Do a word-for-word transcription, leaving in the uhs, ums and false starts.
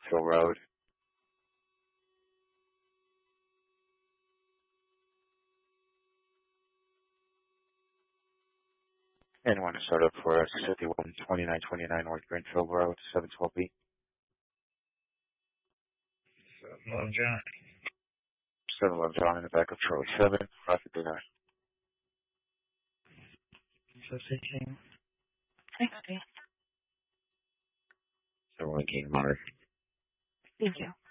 Grantville Road. And want to start up for us, fifty-one twenty-nine twenty-nine North Grantville Road, seven twelve B. seven John. seven eleven John in the back of Charlie seven, traffic denied. fifteen. Thanks, Dave. seven one King Mark. Thank you.